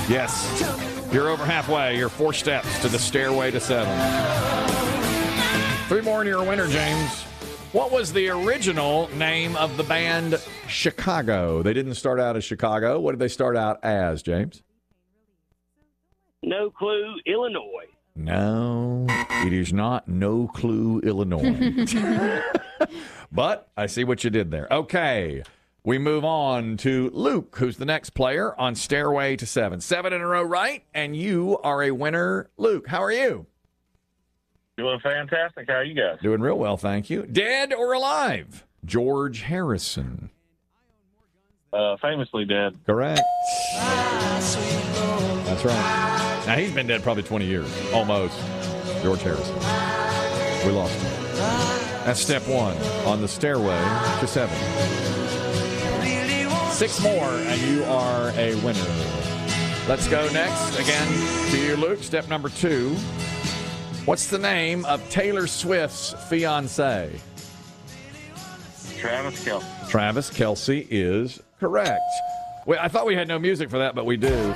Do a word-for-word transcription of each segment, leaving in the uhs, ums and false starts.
Yes. You're over halfway. You're four steps to the stairway to seven. Three more and you're a winner, James. What was the original name of the band Chicago? They didn't start out as Chicago. What did they start out as, James? No Clue, Illinois. No, it is not No Clue, Illinois. But I see what you did there. Okay, we move on to Luke, who's the next player on Stairway to Seven. Seven in a row right, and you are a winner. Luke, how are you? Doing fantastic. How are you guys? Doing real well, thank you. Dead or alive? George Harrison. Uh, famously dead. Correct. That's right. Now, he's been dead probably twenty years, almost. George Harrison. We lost him. That's step one on the stairway to seven. Six more, and you are a winner. Let's go next, again, to you, Luke. Step number two. What's the name of Taylor Swift's fiancé? Travis Kelce. Travis Kelce is correct. Well, I thought we had no music for that, but we do.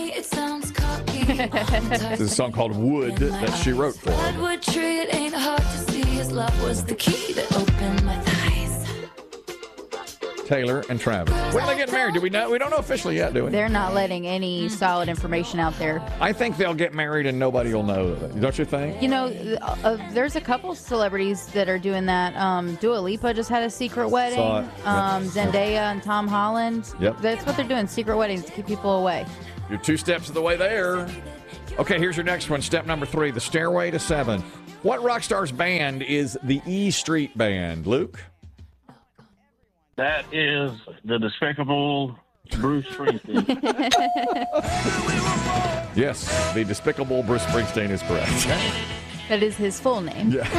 This is a song called Wood that she wrote for him. Ain't hard to see his love was the key that opened my thighs. Taylor and Travis. When are they getting married? Do we know? We don't know officially yet, do we? They're not letting any solid information out there. I think they'll get married and nobody will know. Don't you think? You know, uh, there's a couple celebrities that are doing that. Um, Dua Lipa just had a secret wedding. Saw it. Um, Yep. Zendaya and Tom Holland. Yep. That's what they're doing, secret weddings to keep people away. You're two steps of the way there. Okay, here's your next one. Step number three, the stairway to seven. What rock star's band is the E Street Band? Luke? That is the despicable Bruce Springsteen. Yes, the despicable Bruce Springsteen is correct. That is his full name. Yeah.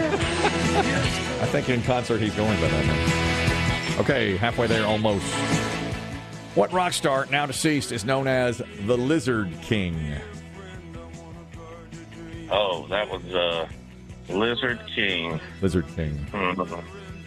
I think in concert he's going by that name. Okay, halfway there almost. What rock star, now deceased, is known as the Lizard King? Oh, that was uh, Lizard King. Lizard King. Mm-hmm.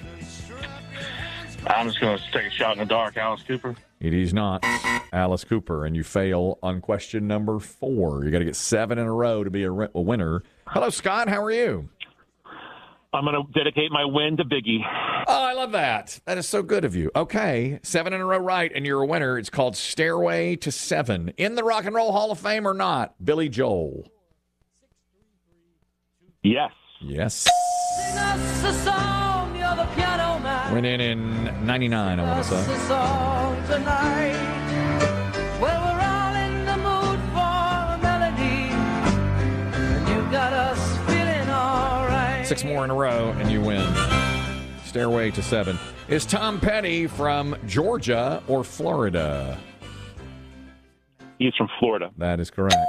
I'm just going to take a shot in the dark. Alice Cooper. It is not Alice Cooper, and you fail on question number four. You got to get seven in a row to be a, a winner. Hello, Scott. How are you? I'm going to dedicate my win to Biggie. Oh, I love that. That is so good of you. Okay, seven in a row right, and you're a winner. It's called Stairway to Seven. In the Rock and Roll Hall of Fame or not? Billy Joel. Yes. Yes. Went in in ninety-nine, I want to say. Six more in a row, and you win. Stairway to Seven. Is Tom Petty from Georgia or Florida? He's from Florida. That is correct.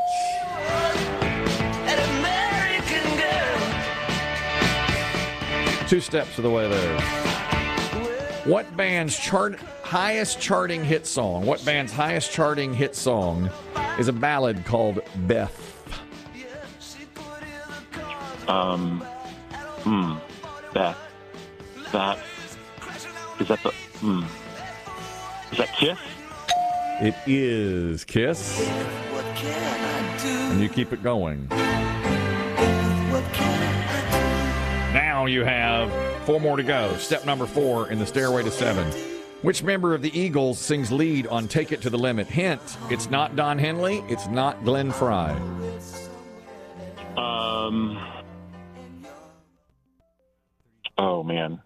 Two steps of the way there. What band's chart highest charting hit song? What band's highest charting hit song is a ballad called Beth? Um, hmm, Beth. That is that the hmm. Is that Kiss? It is Kiss. And you keep it going. Now you have four more to go. Step number four in the Stairway to Seven. Which member of the Eagles sings lead on Take It to the Limit? Hint, it's not Don Henley. It's not Glenn Fry. Um. Oh, man.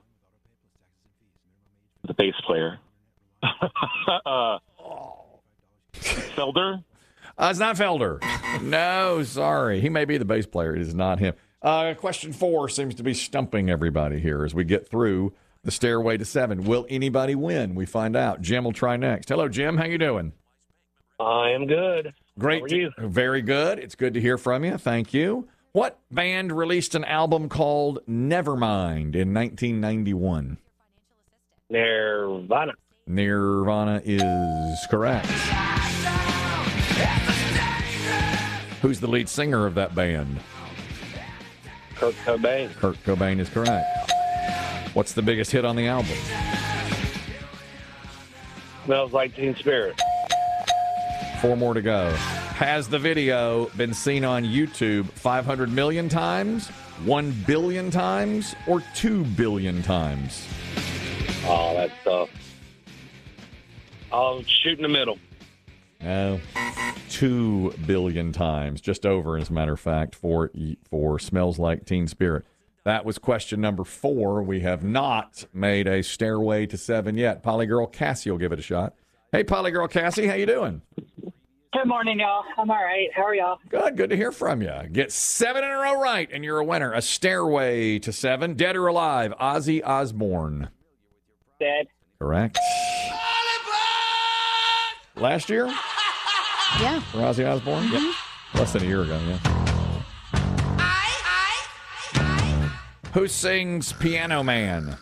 The bass player. uh, Felder? Uh, it's not Felder. No, sorry. He may be the bass player. It is not him. Uh, question four seems to be stumping everybody here as we get through the Stairway to Seven. Will anybody win? We find out. Jim will try next. Hello, Jim. How you doing? I am good. Great. How are you? Very good. It's good to hear from you. Thank you. What band released an album called Nevermind in nineteen ninety-one? Nirvana. Nirvana is correct. Who's the lead singer of that band? Kurt Cobain. Kurt Cobain is correct. What's the biggest hit on the album? Smells Like Teen Spirit. Four more to go. Has the video been seen on YouTube five hundred million times, one billion times, or two billion times? Oh, that's tough. I'll shoot in the middle. No, two billion times, just over, as a matter of fact, for for Smells Like Teen Spirit. That was question number four. We have not made a Stairway to Seven yet. Polygirl Cassie will give it a shot. Hey, Polygirl Cassie, how you doing? Good morning, y'all. I'm all right. How are y'all? Good, good to hear from you. Get seven in a row right, and you're a winner. A Stairway to Seven, dead or alive, Ozzy Osbourne. Dead. Correct. Last year? Yeah. For Ozzy Osbourne? Yep. Less than a year ago, yeah. Who sings Piano Man?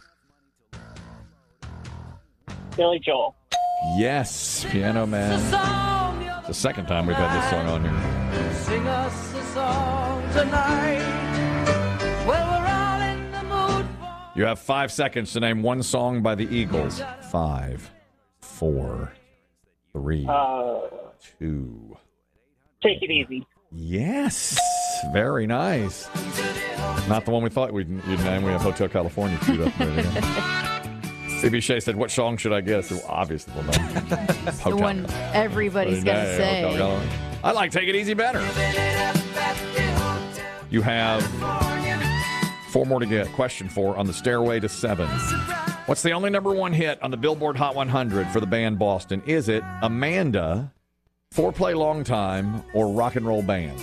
Billy Joel. Yes, Piano Man. It's the second time we've had this song on here. Sing us a song tonight. Well, we're all in the mood for... You have five seconds to name one song by the Eagles. Five, four, three, Uh, two. Take It Easy. Yes, very nice. Not the one we thought we'd you'd name. We have Hotel California queued up. There you go. C B Shea said, "What song should I guess?" Well, obviously, we'll know. The one everybody's going to say. Hotel California. I like Take It Easy better. You have four more to get. Question four on the Stairway to Seven. What's the only number one hit on the Billboard Hot one hundred for the band Boston? Is it Amanda, Foreplay Long Time, or Rock and Roll Band?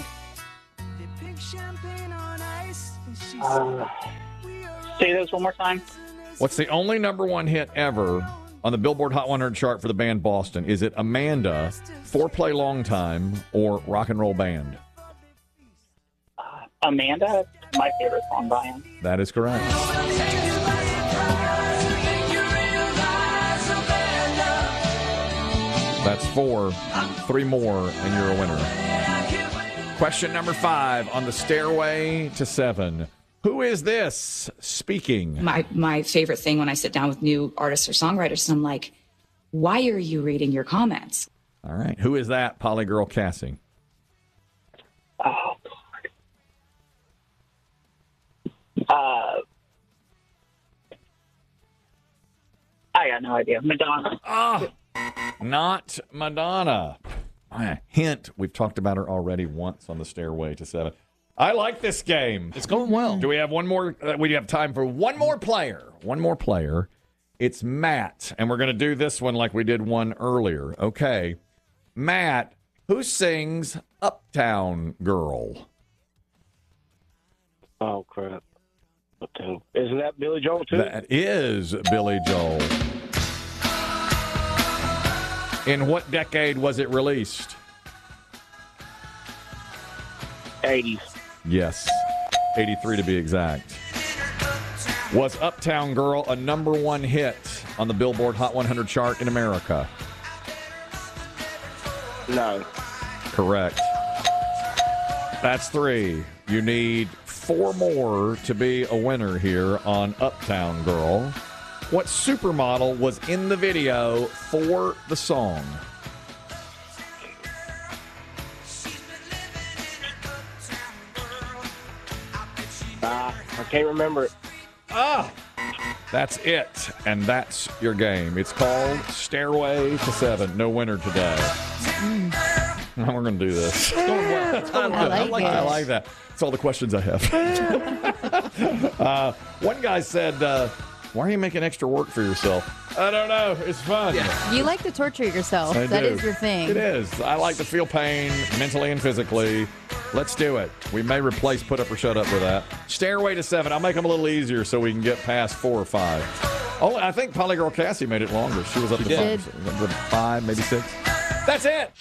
Uh, say those one more time. What's the only number one hit ever on the Billboard Hot one hundred chart for the band Boston? Is it Amanda, Foreplay Long Time, or Rock and Roll Band? Uh, Amanda, my favorite song by him. That is correct. That's four. Three more, and you're a winner. Question number five on the Stairway to Seven. Who is this speaking? My my favorite thing when I sit down with new artists or songwriters, I'm like, why are you reading your comments? All right. Who is that, Polygirl Cassie? Oh, God. Uh, I got no idea. Madonna. Ah, not Madonna. Hint, we've talked about her already once on the Stairway to Seven. I like this game. It's going well. Do we have one more? Uh, we have time for one more player. One more player. It's Matt, and we're going to do this one like we did one earlier. Okay. Matt, who sings Uptown Girl? Oh, crap. Uptown. Isn't that Billy Joel, too? That is Billy Joel. In what decade was it released? eighties. Yes, eighty-three to be exact. Was Uptown Girl a number one hit on the Billboard Hot one hundred chart in America? No. Correct. That's three. You need four more to be a winner here on Uptown Girl. What supermodel was in the video for the song? Ah, I can't remember it. Ah! That's it, and that's your game. It's called Stairway to Seven. No winner today. Now we're going to do this. I like it. I like that. That's all the questions I have. uh, one guy said, uh, why are you making extra work for yourself? I don't know. It's fun. Yeah. You like to torture yourself. I That do. is your thing. It is. I like to feel pain mentally and physically. Let's do it. We may replace Put Up or Shut Up with that. Stairway to Seven. I'll make them a little easier so we can get past four or five. Oh, I think Polygirl Cassie made it longer. She was up She to did. five, up to five, maybe six. That's it.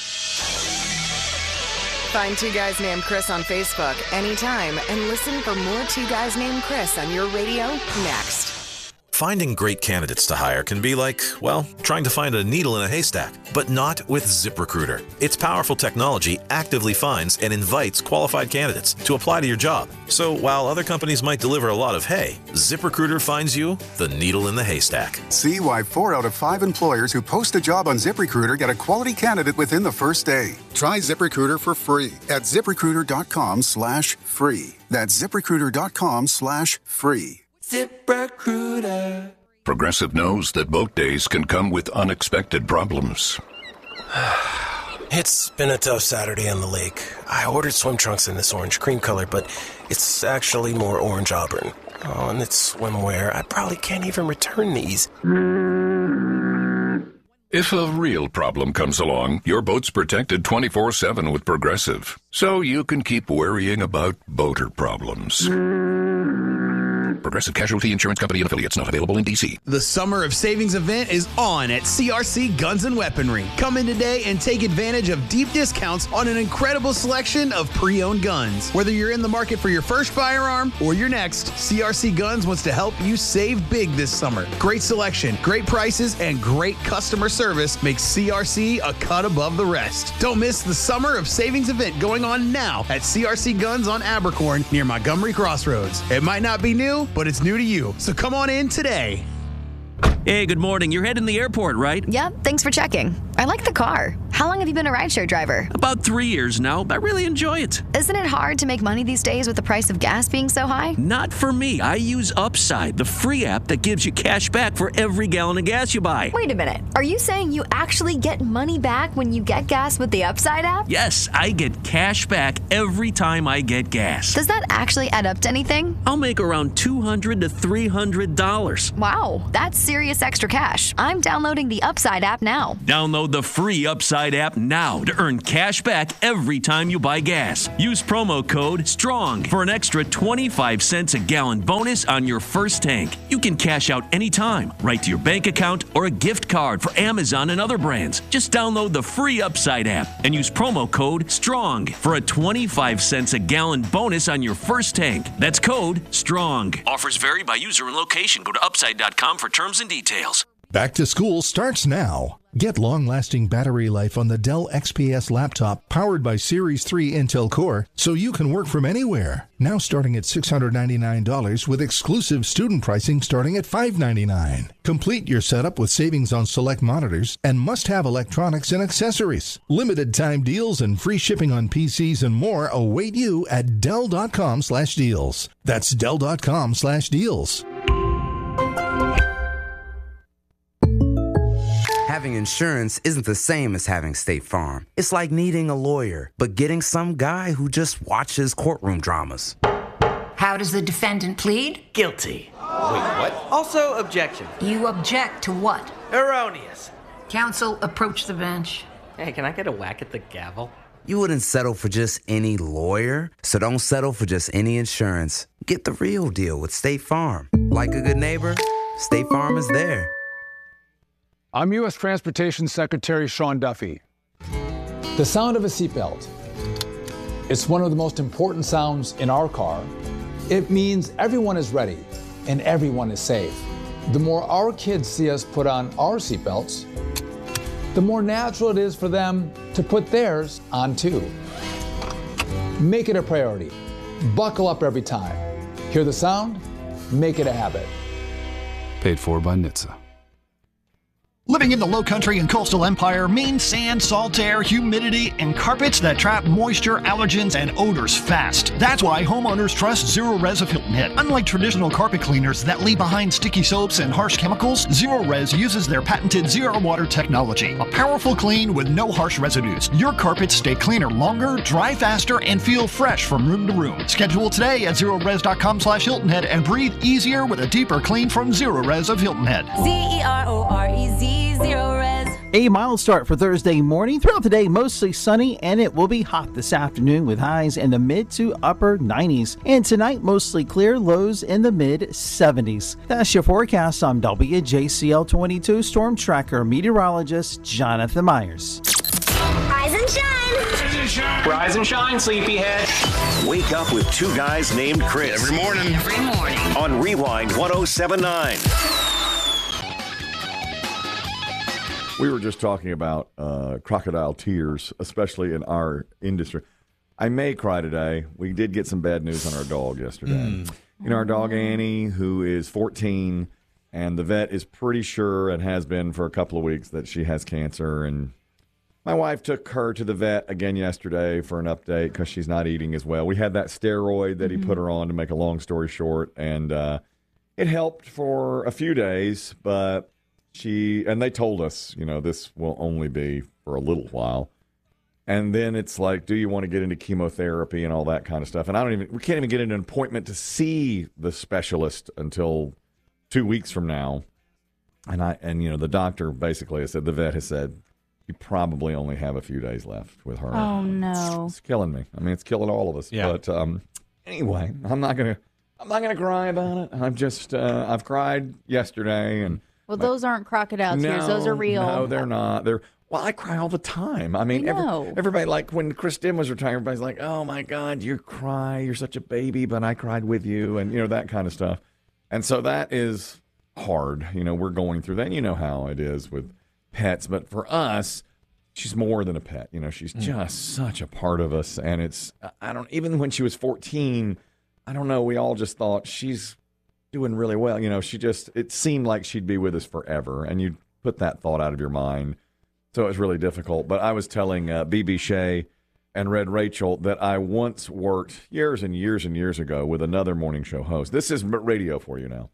Find Two Guys Named Chris on Facebook anytime and listen for more Two Guys Named Chris on your radio next. Finding great candidates to hire can be like, well, trying to find a needle in a haystack, but not with ZipRecruiter. Its powerful technology actively finds and invites qualified candidates to apply to your job. So while other companies might deliver a lot of hay, ZipRecruiter finds you the needle in the haystack. See why four out of five employers who post a job on ZipRecruiter get a quality candidate within the first day. Try ZipRecruiter for free at ZipRecruiter.com slash free. That's ZipRecruiter.com slash free. ZipRecruiter. Progressive knows that boat days can come with unexpected problems. It's been a tough Saturday on the lake. I ordered swim trunks in this orange cream color, but it's actually more orange auburn. Oh, and it's swimwear. I probably can't even return these. If a real problem comes along, your boat's protected twenty-four seven with Progressive, so you can keep worrying about boater problems. Progressive Casualty Insurance Company and affiliates, not available in D C. The Summer of Savings event is on at C R C Guns and Weaponry. Come in today and take advantage of deep discounts on an incredible selection of pre-owned guns. Whether you're in the market for your first firearm or your next, C R C Guns wants to help you save big this summer. Great selection, great prices, and great customer service makes C R C a cut above the rest. Don't miss the Summer of Savings event going on now at C R C Guns on Abercorn near Montgomery Crossroads. It might not be new, but it's new to you. So come on in today. Hey, good morning. You're heading to the airport, right? Yep, thanks for checking. I like the car. How long have you been a rideshare driver? About three years now. I really enjoy it. Isn't it hard to make money these days with the price of gas being so high? Not for me. I use Upside, the free app that gives you cash back for every gallon of gas you buy. Wait a minute. Are you saying you actually get money back when you get gas with the Upside app? Yes, I get cash back every time I get gas. Does that actually add up to anything? I'll make around two hundred to three hundred dollars. Wow, that's serious extra cash. I'm downloading the Upside app now. Download the free Upside app now to earn cash back every time you buy gas. Use promo code STRONG for an extra twenty-five cents a gallon bonus on your first tank. You can cash out anytime, right to your bank account or a gift card for Amazon and other brands. Just download the free Upside app and use promo code STRONG for a twenty-five cents a gallon bonus on your first tank. That's code STRONG. Offers vary by user and location. Go to upside dot com for terms and details. Back to school starts now. Get long-lasting battery life on the Dell X P S laptop powered by Series three Intel Core so you can work from anywhere. Now starting at six hundred ninety-nine dollars with exclusive student pricing starting at five hundred ninety-nine dollars. Complete your setup with savings on select monitors and must-have electronics and accessories. Limited time deals and free shipping on P Cs and more await you at Dell.com slash deals. That's Dell.com slash deals. Having insurance isn't the same as having State Farm. It's like needing a lawyer, but getting some guy who just watches courtroom dramas. How does the defendant plead? Guilty. Wait, what? Also, objection. You object to what? Erroneous. Counsel, approach the bench. Hey, can I get a whack at the gavel? You wouldn't settle for just any lawyer, so don't settle for just any insurance. Get the real deal with State Farm. Like a good neighbor, State Farm is there. I'm U S Transportation Secretary Sean Duffy. The sound of a seatbelt. It's one of the most important sounds in our car. It means everyone is ready and everyone is safe. The more our kids see us put on our seatbelts, the more natural it is for them to put theirs on too. Make it a priority. Buckle up every time. Hear the sound? Make it a habit. Paid for by N H T S A. Living in the low country and coastal empire means sand, salt air, humidity, and carpets that trap moisture, allergens, and odors fast. That's why homeowners trust Zero-Res of Hilton Head. Unlike traditional carpet cleaners that leave behind sticky soaps and harsh chemicals, Zero-Res uses their patented zero-water technology. A powerful clean with no harsh residues. Your carpets stay cleaner longer, dry faster, and feel fresh from room to room. Schedule today at zerores.com slash Hilton Head and breathe easier with a deeper clean from Zero-Res of Hilton Head. Z E R O R E Z. Zero-Res. A mild start for Thursday morning. Throughout the day, mostly sunny, and it will be hot this afternoon with highs in the mid to upper nineties. And tonight, mostly clear, lows in the mid seventies. That's your forecast. I'm W J C L twenty-two Storm Tracker meteorologist Jonathan Myers. Rise and shine. Rise and shine. Rise and shine, sleepyhead. Wake up with two guys named Chris. Every morning. Every morning. On Rewind one oh seven point nine. We were just talking about uh, crocodile tears, especially in our industry. I may cry today. We did get some bad news on our dog yesterday. Mm. You know, our dog Annie, who is fourteen, and the vet is pretty sure and has been for a couple of weeks that she has cancer. And my wife took her to the vet again yesterday for an update because she's not eating as well. We had that steroid that mm-hmm. he put her on, to make a long story short, and uh, it helped for a few days, but she, and they told us, you know, this will only be for a little while. And then it's like, do you want to get into chemotherapy and all that kind of stuff? And I don't even, we can't even get an appointment to see the specialist until two weeks from now. And I, and you know, the doctor basically has said, the vet has said, you probably only have a few days left with her. Oh no. It's, it's killing me. I mean, it's killing all of us. Yeah. But um, anyway, I'm not going to, I'm not going to cry about it. I've just, uh, I've cried yesterday. And well, those aren't crocodile tears. no, Those are real. No, they're not. They're, Well, I cry all the time. I mean, I every, everybody, like when Chris Dim was retiring, everybody's like, oh my God, you cry. You're such a baby, but I cried with you, and, you know, that kind of stuff. And so that is hard. You know, we're going through that. And you know how it is with pets. But for us, she's more than a pet. You know, she's mm. just such a part of us. And it's, I don't, even when she was fourteen, I don't know, we all just thought she's doing really well. You know, she just, it seemed like she'd be with us forever. And you put that thought out of your mind. So it was really difficult. But I was telling uh, B B Shea and Red Rachel that I once worked years and years and years ago with another morning show host. This is radio for you now.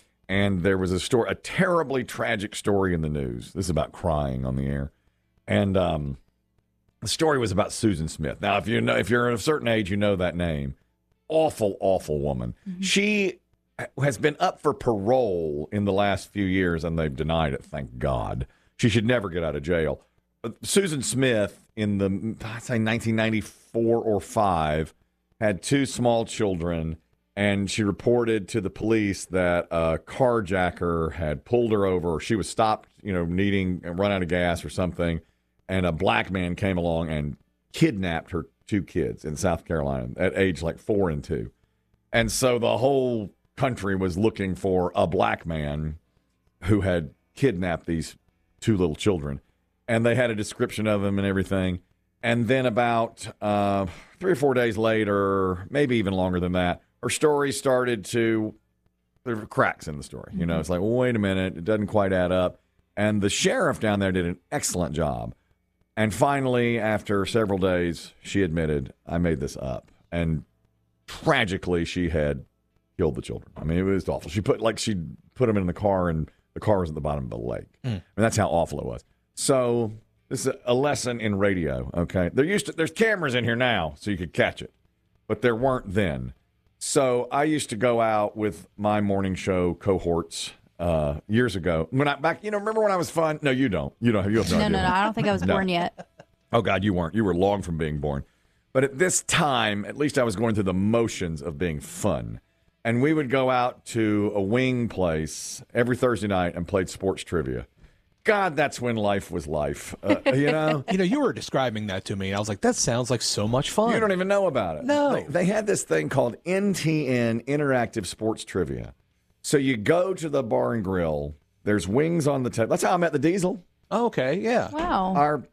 And there was a story, a terribly tragic story in the news. This is about crying on the air. And um, the story was about Susan Smith. Now, if you know, if you're of a certain age, you know that name. Awful, awful woman. Mm-hmm. She has been up for parole in the last few years, and they've denied it, thank God. She should never get out of jail. Susan Smith, in the, I'd say nineteen ninety-four or five, had two small children, and she reported to the police that a carjacker had pulled her over. She was stopped, you know, needing and run out of gas or something, and a black man came along and kidnapped her two kids in South Carolina at age like four and two. And so the whole country was looking for a black man who had kidnapped these two little children, and they had a description of him and everything. And then about uh, three or four days later, maybe even longer than that, her story started to, there were cracks in the story. Mm-hmm. You know, it's like, well, wait a minute, it doesn't quite add up. And the sheriff down there did an excellent job. And finally, after several days, she admitted, I made this up. And tragically, she had killed the children. I mean, it was awful. She put, like, she put them in the car, and the car was at the bottom of the lake. Mm. I mean, that's how awful it was. So this is a lesson in radio, okay? There used to, there's cameras in here now, so you could catch it. But there weren't then. So I used to go out with my morning show cohorts uh, years ago. When I back, you know, remember when I was fun? No, you don't. You don't. You have no, no, idea. no, no. I don't think I was no. born yet. Oh, God, you weren't. You were long from being born. But at this time, at least I was going through the motions of being fun. And we would go out to a wing place every Thursday night and played sports trivia. God, that's when life was life. Uh, you know? You know, you were describing that to me, and I was like, that sounds like so much fun. You don't even know about it. No. They, they had this thing called N T N, Interactive Sports Trivia. So you go to the bar and grill. There's wings on the table. That's how I met the Diesel. Oh, okay, yeah. Wow. Our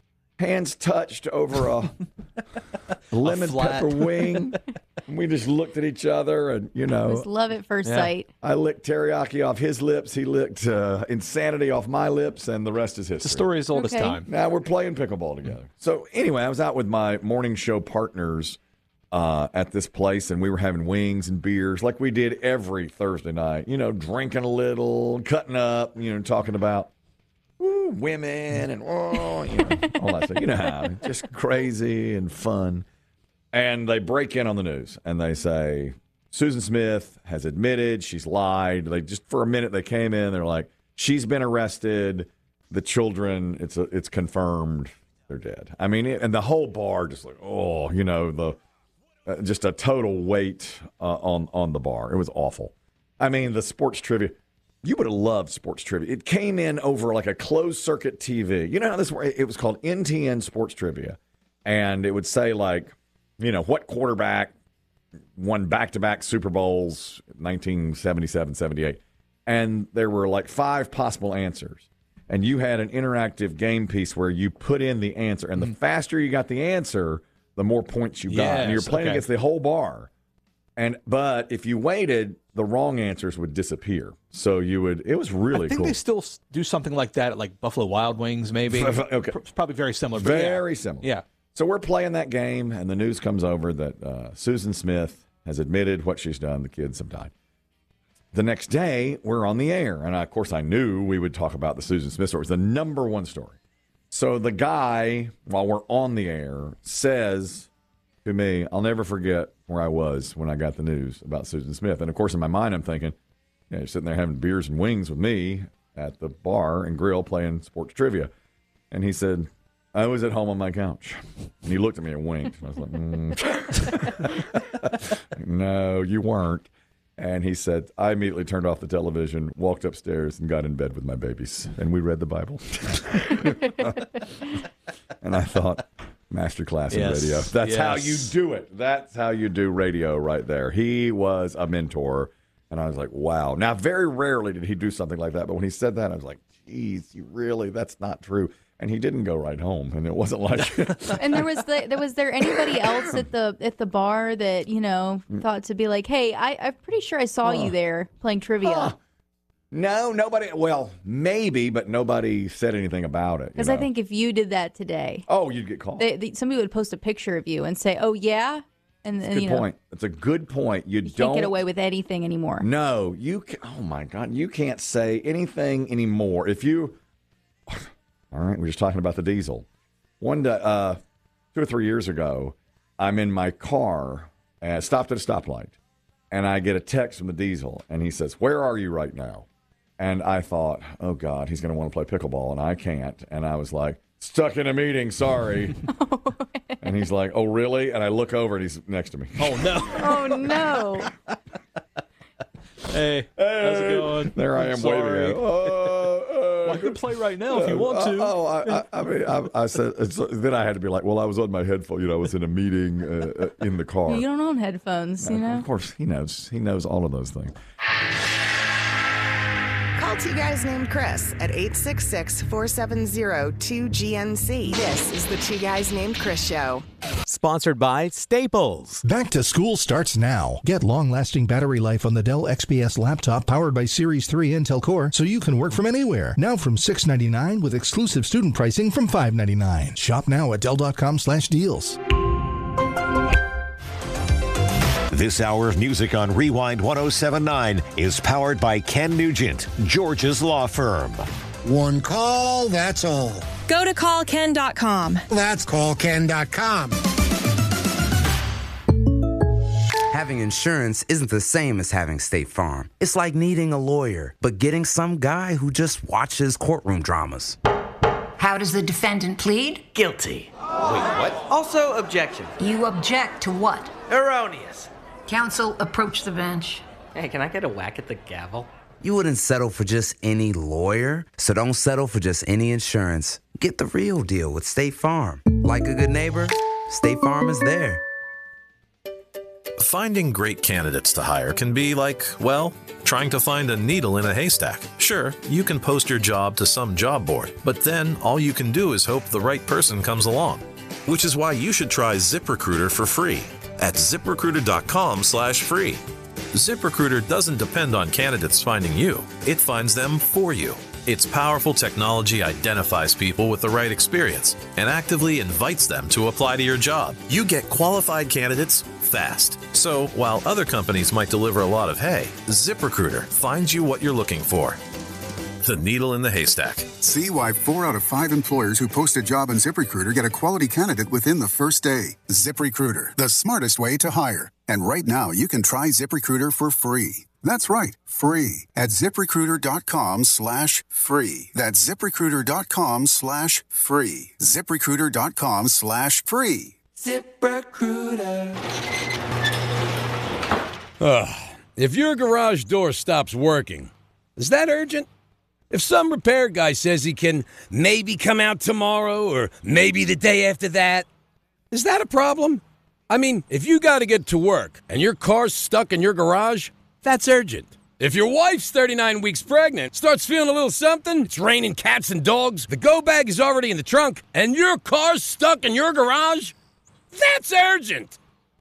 hands touched over a lemon pepper wing. We just looked at each other, and, you know. Just love at first yeah. sight. I licked teriyaki off his lips. He licked uh, insanity off my lips, and the rest is history. The story is old okay. as time. Now we're playing pickleball together. So anyway, I was out with my morning show partners uh, at this place, and we were having wings and beers like we did every Thursday night. You know, drinking a little, cutting up, you know, talking about woo, women and oh, you know, all that stuff. You know how, just crazy and fun. And they break in on the news, and they say, Susan Smith has admitted she's lied. They just, for a minute, they came in. They're like, she's been arrested. The children, it's a, it's confirmed they're dead. I mean, it, and the whole bar just like, oh, you know, the uh, just a total weight uh, on, on the bar. It was awful. I mean, the sports trivia, you would have loved sports trivia. It came in over like a closed circuit T V. You know how this worked? It was called N T N Sports Trivia. And it would say, like, you know, what quarterback won back-to-back Super Bowls, nineteen seventy-seven, seventy-eight. And there were like five possible answers. and you had an interactive game piece where you put in the answer, and the faster you got the answer, the more points you got. Yes, and you're playing okay. against the whole bar. And but if you waited, the wrong answers would disappear. So you would. It was really I think cool. they still s- do something like that at like Buffalo Wild Wings, maybe. Okay. It's probably very similar. but Very yeah. similar. Yeah. So we're playing that game, and the news comes over that uh, Susan Smith has admitted what she's done. The kids have died. The next day, we're on the air. And, I, of course, I knew we would talk about the Susan Smith story. It's the number one story. So the guy, while we're on the air, says to me, I'll never forget where I was when I got the news about Susan Smith. And, of course, in my mind, I'm thinking, yeah, you're sitting there having beers and wings with me at the bar and grill playing sports trivia. And he said, I was at home on my couch. And he looked at me and winked. And I was like, mm. No, you weren't. And he said, I immediately turned off the television, walked upstairs, and got in bed with my babies. And we read the Bible. And I thought, masterclass in Yes. radio. That's Yes. how you do it. That's how you do radio right there. He was a mentor. And I was like, wow. Now, very rarely did he do something like that. But when he said that, I was like, geez, you really, that's not true. And he didn't go right home. And it wasn't like And there was the, there was there anybody else at the at the bar that you know thought to be like, hey, I, I'm pretty sure I saw you there playing trivia. Huh. No, nobody. Well, maybe, but nobody said anything about it. Because I think if you did that today, oh, you'd get called. they, they, somebody would post a picture of you and say, "Oh yeah," and, and Good you know, point. It's a good point. You, you don't can't get away with anything anymore. No, you. Can, oh my God, you can't say anything anymore. If you. All right, we're just talking about the diesel. One day, uh, two or three years ago, I'm in my car and stopped at a stoplight, and I get a text from the diesel, and he says, "Where are you right now?" And I thought, "Oh God, he's going to want to play pickleball, and I can't." And I was like, "Stuck in a meeting, sorry." And he's like, "Oh really?" And I look over, and he's next to me. Oh no! Oh no! Hey, how's it going? There I am Sorry. waving at him. Oh, Well, I can play right now if you want to. Oh, I, I, I mean, I, I said. It's, then I had to be like, well, I was on my headphone. You know, I was in a meeting uh, in the car. You don't own headphones, you know. Of course, he knows. He knows all of those things. Call Two Guys Named Chris at eight six six, four seven zero, two G N C. This is the Two Guys Named Chris Show. Sponsored by Staples. Back to school starts now. Get long-lasting battery life on the Dell X P S laptop powered by Series three Intel Core so you can work from anywhere. Now from six ninety-nine with exclusive student pricing from five ninety-nine. Shop now at Dell.com slash deals. This hour of music on Rewind one oh seven point nine is powered by Ken Nugent, George's law firm. One call, that's all. Go to call ken dot com. That's call ken dot com. Having insurance isn't the same as having State Farm. It's like needing a lawyer, but getting some guy who just watches courtroom dramas. How does the defendant plead? Guilty. Wait, what? Also, objection. You object to what? Erroneous. Counsel, approach the bench. Hey, can I get a whack at the gavel? You wouldn't settle for just any lawyer, so don't settle for just any insurance. Get the real deal with State Farm. Like a good neighbor, State Farm is there. Finding great candidates to hire can be like, well, trying to find a needle in a haystack. Sure, you can post your job to some job board, but then all you can do is hope the right person comes along. Which is why you should try ZipRecruiter for free at ZipRecruiter.com slash free. ZipRecruiter doesn't depend on candidates finding you. It finds them for you. Its powerful technology identifies people with the right experience and actively invites them to apply to your job. You get qualified candidates fast. So while other companies might deliver a lot of hay, ZipRecruiter finds you what you're looking for. The needle in the haystack. See why four out of five employers who post a job on ZipRecruiter get a quality candidate within the first day. ZipRecruiter, the smartest way to hire. And right now, you can try ZipRecruiter for free. That's right, free at ZipRecruiter.com slash free. That's ZipRecruiter.com slash free. ZipRecruiter.com slash free. ZipRecruiter. Ugh. If your garage door stops working, is that urgent? If some repair guy says he can maybe come out tomorrow or maybe the day after that, is that a problem? I mean, if you got to get to work and your car's stuck in your garage, that's urgent. If your wife's thirty-nine weeks pregnant, starts feeling a little something, it's raining cats and dogs, the go bag is already in the trunk, and your car's stuck in your garage, that's urgent.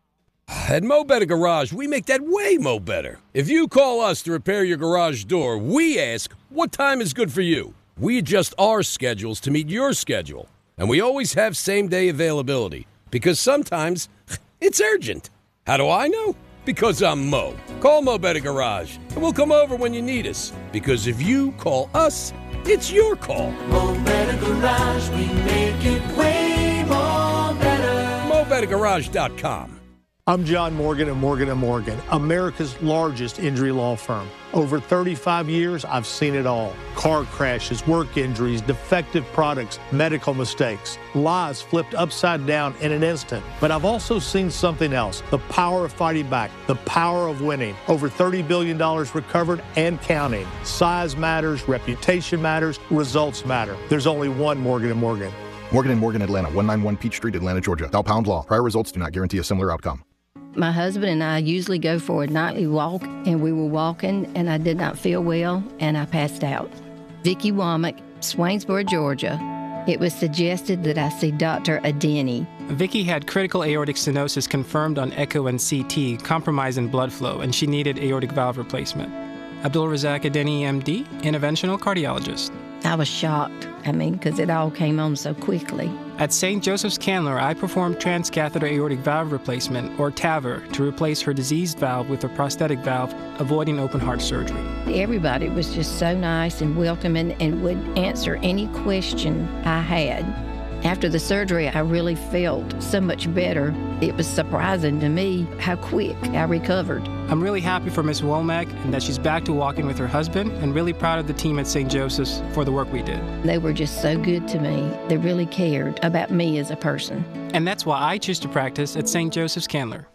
At Mo Better Garage, we make that way mo better. If you call us to repair your garage door, we ask, what time is good for you? We adjust our schedules to meet your schedule. And we always have same-day availability, because sometimes it's urgent. How do I know? Because I'm Mo. Call Mo Better Garage, and we'll come over when you need us. Because if you call us, it's your call. Mo Better Garage, we make it way more better. Mo Better Garage dot com. I'm John Morgan of Morgan and Morgan, America's largest injury law firm. Over thirty-five years, I've seen it all. Car crashes, work injuries, defective products, medical mistakes, lives flipped upside down in an instant. But I've also seen something else, the power of fighting back, the power of winning. Over thirty billion dollars recovered and counting. Size matters, reputation matters, results matter. There's only one Morgan and Morgan. Morgan and Morgan, Atlanta, one ninety-one Peach Street, Atlanta, Georgia. Dial pound law. Prior results do not guarantee a similar outcome. My husband and I usually go for a nightly walk, and we were walking, and I did not feel well, and I passed out. Vicki Womack, Swainsboro, Georgia. It was suggested that I see Doctor Adeni. Vicki had critical aortic stenosis confirmed on echo and C T, compromise in blood flow, and she needed aortic valve replacement. Abdul Razak Adeni, M D, interventional cardiologist. I was shocked, I mean, because it all came on so quickly. At Saint Joseph's Candler, I performed transcatheter aortic valve replacement, or T A V R, to replace her diseased valve with a prosthetic valve, avoiding open heart surgery. Everybody was just so nice and welcoming and would answer any question I had. After the surgery, I really felt so much better. It was surprising to me how quick I recovered. I'm really happy for Miss Womack and that she's back to walking with her husband, and really proud of the team at Saint Joseph's for the work we did. They were just so good to me. They really cared about me as a person. And that's why I choose to practice at Saint Joseph's Candler.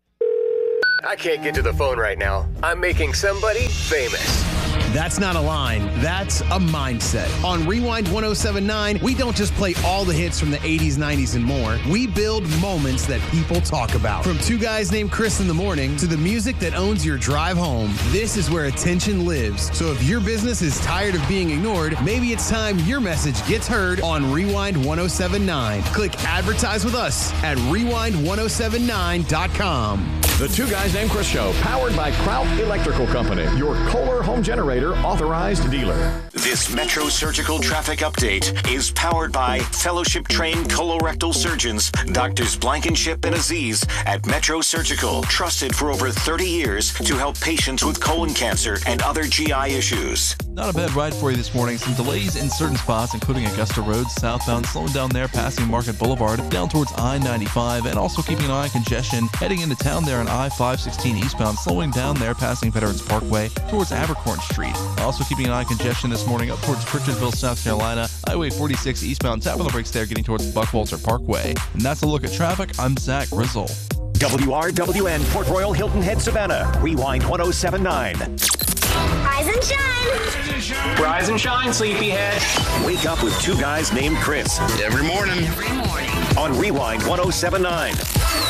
I can't get to the phone right now. I'm making somebody famous. That's not a line. That's a mindset. On Rewind one oh seven point nine, we don't just play all the hits from the eighties, nineties, and more. We build moments that people talk about. From Two Guys Named Chris in the morning to the music that owns your drive home, this is where attention lives. So if your business is tired of being ignored, maybe it's time your message gets heard on Rewind one oh seven point nine. Click advertise with us at rewind one oh seven nine dot com. The Two Guys Named Chris Show, powered by Kraut Electrical Company, your Kohler home generator authorized dealer. This Metro Surgical traffic update is powered by fellowship-trained colorectal surgeons, Doctors Blankenship and Aziz at Metro Surgical, trusted for over thirty years to help patients with colon cancer and other G I issues. Not a bad ride for you this morning. Some delays in certain spots, including Augusta Road southbound, slowing down there, passing Market Boulevard, down towards I ninety-five, and also keeping an eye on congestion heading into town there on I five sixteen eastbound, slowing down there, passing Veterans Parkway towards Abercorn Street. Also keeping an eye on congestion this morning up towards Pritchardville, South Carolina, Highway forty-six eastbound, tap on the brakes there, getting towards Buckwalter Parkway. And that's a look at traffic. I'm Zach Grizzle. W R W N, Port Royal, Hilton Head, Savannah. Rewind one oh seven point nine. Rise and shine. Rise and shine, sleepyhead. Wake up with Two Guys Named Chris. Every morning. Every morning. On Rewind one oh seven point nine.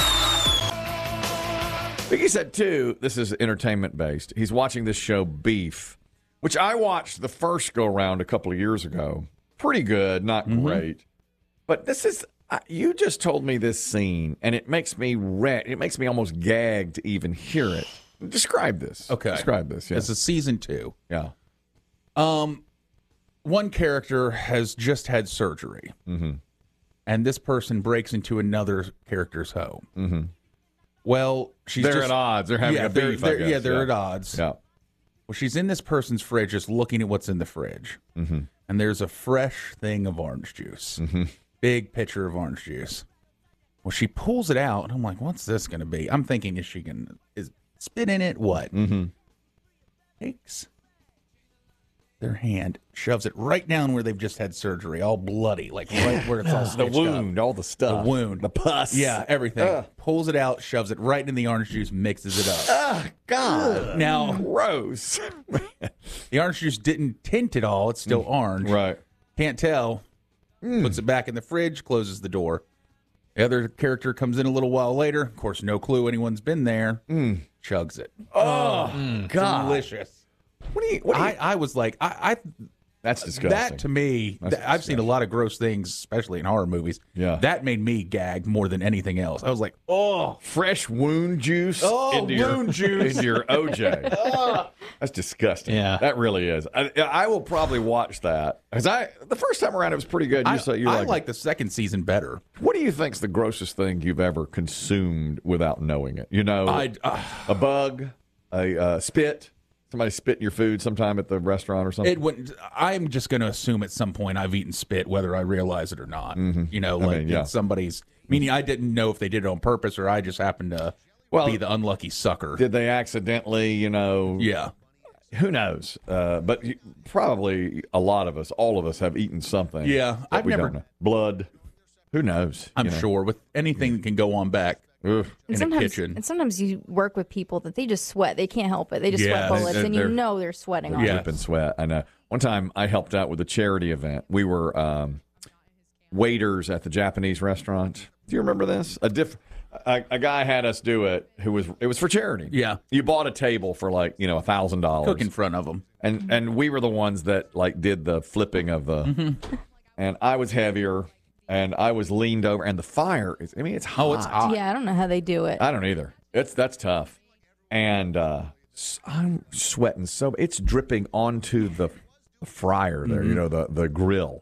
He said, too, this is entertainment-based. He's watching this show, Beef, which I watched the first go-around a couple of years ago. Pretty good, not Mm-hmm. great. But this is, uh, you just told me this scene, and it makes me re- it makes me almost gag to even hear it. Describe this. Okay. Describe this, yeah. It's a season two. Yeah. Um, one character has just had surgery, mm-hmm. and this person breaks into another character's home. Mm-hmm. Well, she's They're just, at odds. They're having yeah, a beef, I they're- guess. Yeah, they're Yeah. at odds. Yeah. Well, she's in this person's fridge just looking at what's in the fridge. Mm-hmm. And there's a fresh thing of orange juice. Mm-hmm. Big pitcher of orange juice. Well, she pulls it out, and I'm like, what's this going to be? I'm thinking, is she going to is spit in it? What? Mm-hmm. Takes their hand, shoves it right down where they've just had surgery, all bloody, like right where it's all The stitched wound, up. all the stuff. The wound. The pus. Yeah, everything. Ugh. Pulls it out, shoves it right in the orange juice, mixes it up. Oh, God. Now, gross. The orange juice didn't tint at all. It's still orange. Right. Can't tell. Puts it back in the fridge, closes the door. The other character comes in a little while later. Of course, no clue anyone's been there. Mm. Chugs it. Oh, mm. God. Delicious. What do you, what do you, I, I was like, I, I that's disgusting. That to me, That's th- I've seen a lot of gross things, especially in horror movies. Yeah. That made me gag more than anything else. I was like, oh, fresh wound juice oh, into your, wound juice into your O J. That's disgusting. Yeah. That really is. I, I will probably watch that. Because I the first time around it was pretty good. You I, say you I like, like the second season better. What do you think's the grossest thing you've ever consumed without knowing it? You know, I, uh, a bug, a uh, spit. Somebody spit in your food sometime at the restaurant or something? It wouldn't, I'm just going to assume at some point I've eaten spit, whether I realize it or not. Mm-hmm. You know, I like mean, yeah. somebody's, meaning I didn't know if they did it on purpose or I just happened to well, be the unlucky sucker. Did they accidentally, you know? Yeah. Who knows? Uh, but you, probably a lot of us, all of us, have eaten something. Yeah. I've I've we never. Don't know. Blood. Who knows? I'm you know? sure with anything that can go on back Ugh. in And sometimes, a kitchen. and sometimes you work with people that they just sweat. They can't help it. They just Yeah, sweat bullets, they- and you they're- know they're sweating on Yeah. it. Dripping sweat. I know. One time I helped out with a charity event. We were um, waiters at the Japanese restaurant. Do you remember this? A diff. A, a guy had us do it who was it was for charity. Yeah. You bought a table for like, you know, a thousand dollars. Cook in front of them. And and we were the ones that like did the flipping of the Mm-hmm. and I was heavier and I was leaned over and the fire is I mean it's hot. Oh, it's hot. Yeah, I don't know how they do it. I don't either. It's that's tough. And uh s- I'm sweating so it's dripping onto the fryer there, Mm-hmm. you know, the the grill.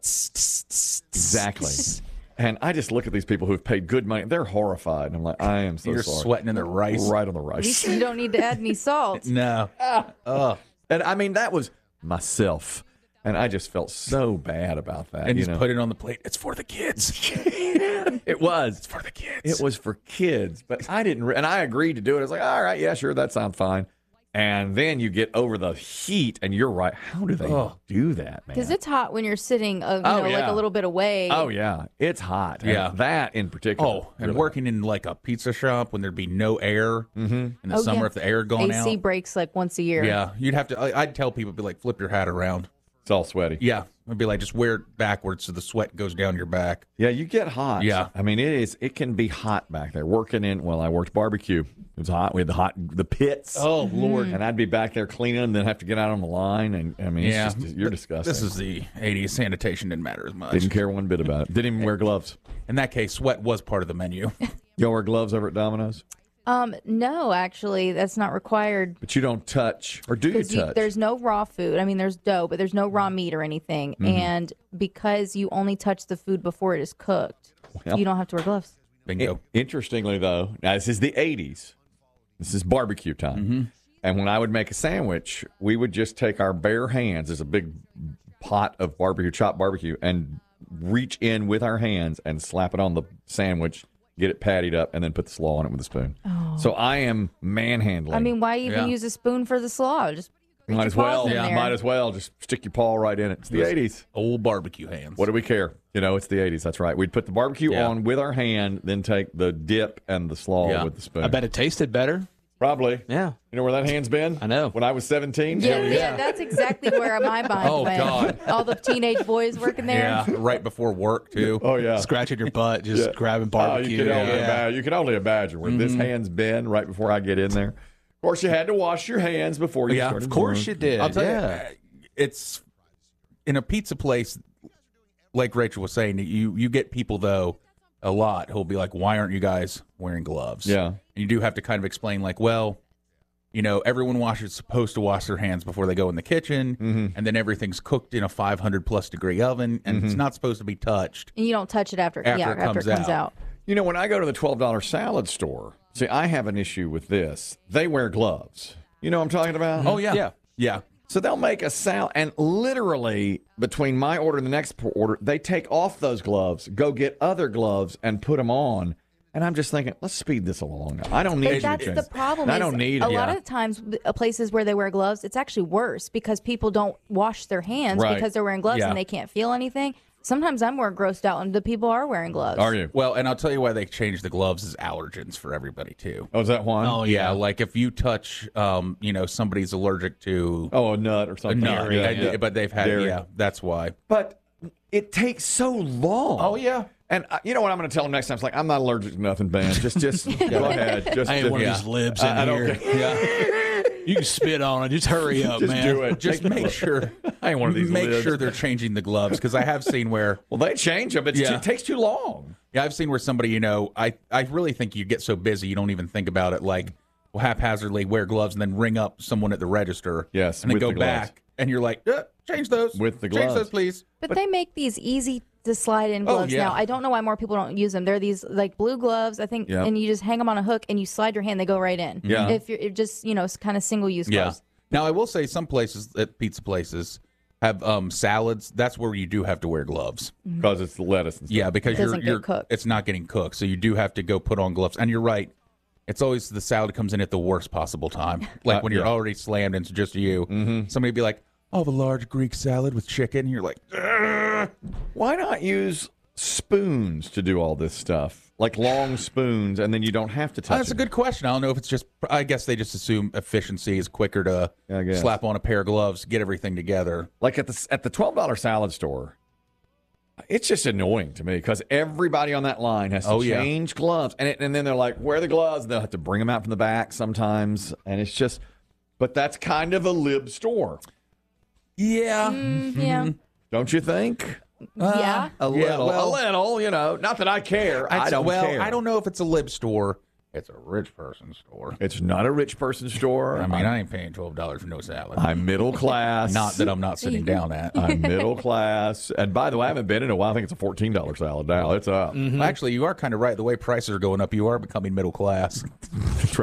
Exactly. And I just look at these people who've paid good money. They're horrified. And I'm like, I am so You're sorry. sweating in the rice. Right on the At least rice. you don't need to add any salt. No. Ugh. And I mean, that was myself. And I just felt so bad about that. And you just know? put it on the plate. It's for the kids. It was. It's for the kids. It was for kids. But I didn't. Re- and I agreed to do it. I was like, all right, yeah, sure, that sounds fine. And then you get over the heat, and you're right. How do they Oh. do that, man? Because it's hot when you're sitting, uh, you Oh, know, like yeah. a little bit away. Oh, yeah. It's hot. And Yeah. that in particular. Oh, and really working in like a pizza shop when there'd be no air Mm-hmm. in the Oh, summer yeah. if the air had gone A C out. breaks like once a year. Yeah, you'd have to. I, I'd tell people, be like, flip your hat around. It's all sweaty. Yeah, I'd be like, just wear it backwards so the sweat goes down your back. Yeah, you get hot. Yeah. I mean, it is. It can be hot back there. Working in, well, I worked barbecue. It was hot. We had the hot, the pits. Oh, Lord. And I'd be back there cleaning and then have to get out on the line. And I mean, Yeah, it's just, you're but disgusting. This is the eighties. Sanitation didn't matter as much. Didn't care one bit about it. Didn't even wear gloves. In that case, sweat was part of the menu. Y'all wear gloves over at Domino's? Um, no, actually, that's not required. But you don't touch, or do you 'Cause you- touch? there's no raw food. I mean, there's dough, but there's no raw meat or anything. Mhm. And because you only touch the food before it is cooked, Well. you don't have to wear gloves. Bingo. I- interestingly, though, now this is the eighties. This is barbecue time. Mm-hmm. And when I would make a sandwich, we would just take our bare hands, there's a big pot of barbecue, chopped barbecue, and reach in with our hands and slap it on the sandwich, get it pattied up, and then put the slaw on it with a spoon. Oh. So I am manhandling. I mean, why even Yeah. use a spoon for the slaw? Just reach Might your as well. paws in there. Might as well. Just stick your paw right in it. It's the Those eighties. Old barbecue hands. What do we care? You know, it's the eighties. That's right. We'd put the barbecue Yeah. on with our hand, then take the dip and the slaw Yeah. with the spoon. I bet it tasted better. Probably. Yeah. You know where that hand's been? I know. When I was seventeen? Yeah, Hell yeah, that's exactly where my mind Oh, went. God. All the teenage boys working there. Yeah, right before work, too. Oh, yeah. Scratching your butt, just Yeah. grabbing Oh, barbecue. you, can only Yeah. imagine, you can only imagine where this Mhm. hand's been right before I get in there. Of course, you had to wash your hands before you Yeah, started. Of course you did. I'll tell yeah. you, it's in a pizza place, like Rachel was saying, you, you get people, though, a lot who'll be like, why aren't you guys wearing gloves? Yeah. And you do have to kind of explain, like, well, you know, everyone washes supposed to wash their hands before they go in the kitchen, Mm-hmm. and then everything's cooked in a five hundred plus degree oven, and it's not supposed to be touched. And you don't touch it after, After yeah, it after comes it comes out. out. You know, when I go to the twelve dollar salad store, see, I have an issue with this. They wear gloves. You know what I'm talking about? Oh, yeah. Yeah. Yeah. So they'll make a salad, and literally between my order and the next order, they take off those gloves, go get other gloves, and put them on. And I'm just thinking, let's speed this along. I don't need But you that's to- the problem. I is don't need a it. lot Yeah. of the times, uh, places where they wear gloves, it's actually worse because people don't wash their hands Right. because they're wearing gloves Yeah. and they can't feel anything. Sometimes I'm more grossed out, and the people are wearing gloves. Are you? Well, and I'll tell you why they changed the gloves is allergens for everybody, too. Oh, is that one? Oh, yeah. Like if you touch, um, you know, somebody's allergic to Oh, a nut or a something. nut, Yeah, I- yeah. but they've had, Dairy. yeah, that's why. But it takes so long. Oh, yeah. And uh, you know what I'm going to tell him next time? It's like, I'm not allergic to nothing, Ben. Just, just go ahead. Just, I ain't just, one yeah. of these libs in I, I here. don't care. Yeah. You can spit on it. Just hurry up, Just man. do it. Just Take make the- sure. I ain't one of these Make libs. sure they're changing the gloves because I have seen where. Well, they change them. It's, Yeah. It takes too long. Yeah, I've seen where somebody, you know, I, I really think you get so busy you don't even think about it. Like, well, haphazardly wear gloves and then ring up someone at the register. Yes, and then with go the gloves. back and you're like, uh, change those With the Change gloves. those, please. But, they make these easy to slide in Oh, gloves yeah. now. I don't know why more people don't use them. They're these like blue gloves, I think, Yep. and you just hang them on a hook and you slide your hand, they go right in. Yeah. If you're if just, you know, kind of single use Yeah. gloves. Now I will say some places at pizza places have um, salads. That's where you do have to wear gloves because it's the lettuce. And stuff. Yeah, because It you're doesn't get you're cooked. it's not getting cooked, so you do have to go put on gloves. And you're right. It's always the salad comes in at the worst possible time, like Uh, when you're yeah. already slammed and it's just you. Mm-hmm. Somebody be like, "Oh, the large Greek salad with chicken." And you're like, "Ugh." Why not use spoons to do all this stuff? Like long spoons, and then you don't have to touch Oh, that's a it. good question. I don't know if it's just. I guess they just assume efficiency is quicker to I guess. slap on a pair of gloves, get everything together. Like at the at the twelve dollar salad store, it's just annoying to me because everybody on that line has to Oh, yeah. change gloves, and it, and then they're like, "Where are the gloves?" And they'll have to bring them out from the back sometimes, and it's just. But that's kind of a lib store, Yeah. Mm, yeah. don't you think? yeah. A Yeah, little, well- a little, you know. Not that I care. I I'd- don't well, care. I don't know if it's a lib store. It's a rich person store. It's not a rich person store. I mean, I'm, I ain't paying twelve dollars for no salad. I'm middle class. Not that I'm not sitting down at. I'm middle class. And by the way, I haven't been in a while. I think it's a fourteen dollar salad now. It's up. Well, actually, you are kind of right. The way prices are going up, you are becoming middle class. That's